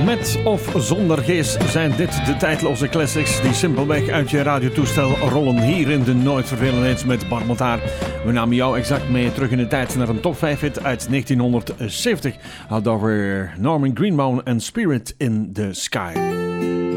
Met of zonder geest zijn dit de tijdloze classics die simpelweg uit je radiotoestel rollen hier in de Nooit Vervelend Hits met Bart Motaar. We namen jou exact mee terug in de tijd naar een top 5 hit uit 1970. Had over Norman Greenbaum en Spirit in the Sky.